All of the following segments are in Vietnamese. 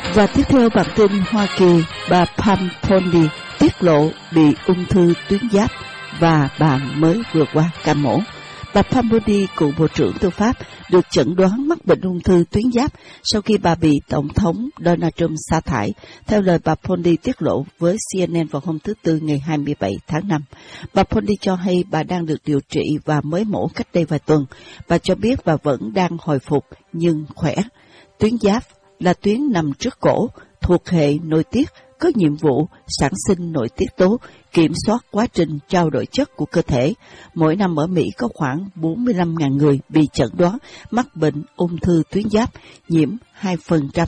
Và tiếp theo bản tin Hoa Kỳ, bà Pam Bondi tiết lộ bị ung thư tuyến giáp và bà mới vừa qua ca mổ. Bà Pam Bondi, cựu Bộ trưởng Tư pháp, được chẩn đoán mắc bệnh ung thư tuyến giáp sau khi bà bị Tổng thống Donald Trump sa thải, theo lời bà Bondi tiết lộ với CNN vào hôm thứ Tư ngày 27 tháng 5. Bà Bondi cho hay bà đang được điều trị và mới mổ cách đây vài tuần. Bà cho biết bà vẫn đang hồi phục nhưng khỏe. Tuyến giáp là tuyến nằm trước cổ, thuộc hệ nội tiết, có nhiệm vụ sản sinh nội tiết tố, kiểm soát quá trình trao đổi chất của cơ thể. Mỗi năm ở Mỹ có khoảng 45.000 người bị chẩn đoán mắc bệnh ung thư tuyến giáp, chiếm 2%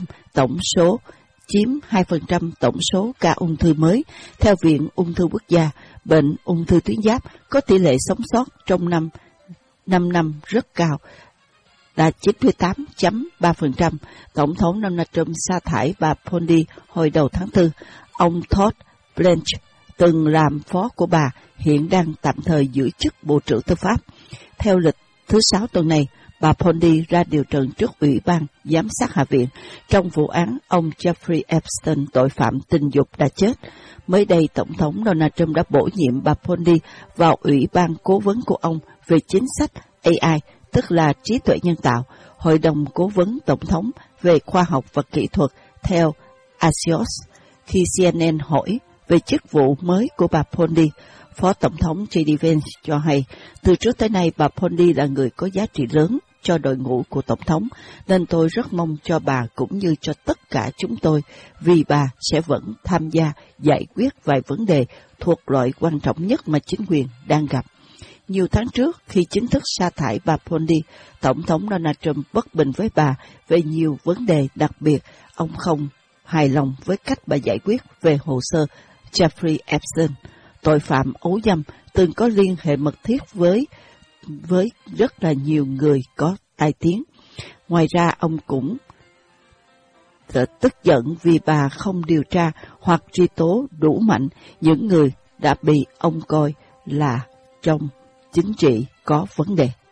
tổng số ca ung thư mới. Theo Viện Ung thư Quốc gia, bệnh ung thư tuyến giáp có tỷ lệ sống sót trong 5 năm rất cao, đạt 98.3%. Tổng thống Donald Trump sa thải bà Bondi hồi đầu tháng 4. Ông Todd Blanche, từng làm phó của bà, hiện đang tạm thời giữ chức Bộ trưởng Tư pháp. Theo lịch thứ Sáu tuần này, bà Bondi ra điều trần trước Ủy ban Giám sát Hạ viện trong vụ án ông Jeffrey Epstein, tội phạm tình dục đã chết. Mới đây, Tổng thống Donald Trump đã bổ nhiệm bà Bondi vào Ủy ban cố vấn của ông về chính sách AI, tức là trí tuệ nhân tạo, Hội đồng Cố vấn Tổng thống về khoa học và kỹ thuật, theo Axios. Khi CNN hỏi về chức vụ mới của bà Bondi, Phó Tổng thống J.D. Vance cho hay, từ trước tới nay bà Bondi là người có giá trị lớn cho đội ngũ của Tổng thống, nên tôi rất mong cho bà cũng như cho tất cả chúng tôi, vì bà sẽ vẫn tham gia giải quyết vài vấn đề thuộc loại quan trọng nhất mà chính quyền đang gặp. Nhiều tháng trước, khi chính thức sa thải bà Bondi, Tổng thống Donald Trump bất bình với bà về nhiều vấn đề, đặc biệt ông không hài lòng với cách bà giải quyết về hồ sơ Jeffrey Epstein, tội phạm ấu dâm từng có liên hệ mật thiết với rất là nhiều người có tai tiếng. Ngoài ra, ông cũng tức giận vì bà không điều tra hoặc truy tố đủ mạnh những người đã bị ông coi là trong chính trị có vấn đề.